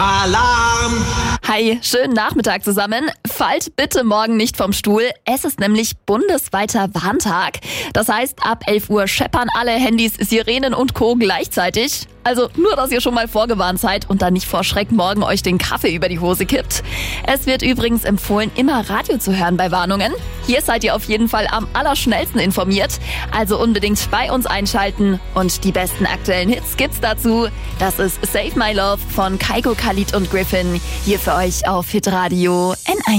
Alarm! Hi, schönen Nachmittag zusammen. Fallt bitte morgen nicht vom Stuhl. Es ist nämlich bundesweiter Warntag. Das heißt, ab 11 Uhr scheppern alle Handys, Sirenen und Co. gleichzeitig. Also nur, dass ihr schon mal vorgewarnt seid und dann nicht vor Schreck morgen euch den Kaffee über die Hose kippt. Es wird übrigens empfohlen, immer Radio zu hören bei Warnungen. Hier seid ihr auf jeden Fall am allerschnellsten informiert. Also unbedingt bei uns einschalten. Und die besten aktuellen Hits gibt's dazu. Das ist Save My Love von Kygo, Khalid und Griffin. Hier für euch auf Hitradio N1.